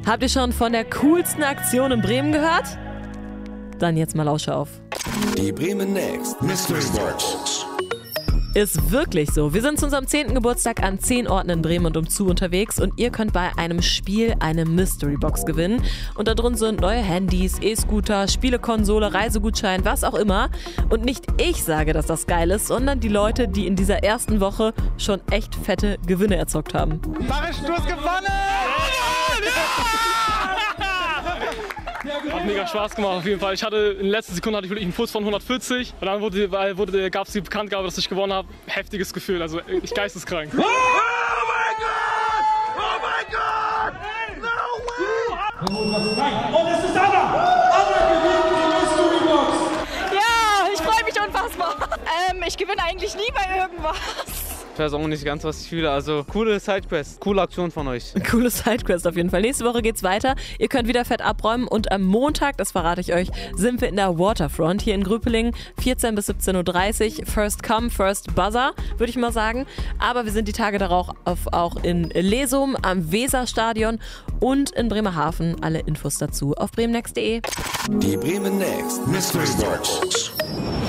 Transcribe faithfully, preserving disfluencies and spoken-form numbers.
Habt ihr schon von der coolsten Aktion in Bremen gehört? Dann jetzt mal Lausche auf. Die Bremen Next Mystery Box. Ist wirklich so. Wir sind zu unserem zehnten Geburtstag an zehn Orten in Bremen und umzu unterwegs und ihr könnt bei einem Spiel eine Mystery Box gewinnen. Und da drin sind neue Handys, E-Scooter, Spielekonsole, Reisegutschein, was auch immer. Und nicht ich sage, dass das geil ist, sondern die Leute, die in dieser ersten Woche schon echt fette Gewinne erzockt haben. Barisch, du hast gewonnen! Hat mega Spaß gemacht auf jeden Fall. Ich hatte in letzter Sekunde hatte ich wirklich einen Puls von hundertvierzig und dann wurde, wurde, gab es die Bekanntgabe, dass ich gewonnen habe. Heftiges Gefühl, also ich geisteskrank. Oh mein Gott! Oh mein Gott! No way! Und es ist Anna! Anna gewinnt die Mystery Box! Ja, ich freue mich unfassbar. Ähm, ich gewinne eigentlich nie bei irgendwas. Ich weiß auch nicht ganz, was ich fühle. Also, coole Sidequest, coole Aktion von euch. Coole Sidequest auf jeden Fall. Nächste Woche geht's weiter. Ihr könnt wieder fett abräumen und am Montag, das verrate ich euch, sind wir in der Waterfront hier in Grüpelingen, vierzehn bis siebzehn Uhr dreißig. First come, first buzzer, würde ich mal sagen. Aber wir sind die Tage darauf auf, auch in Lesum am Weserstadion und in Bremerhaven. Alle Infos dazu auf bremennext punkt de. Die Bremen Next Mystery Box.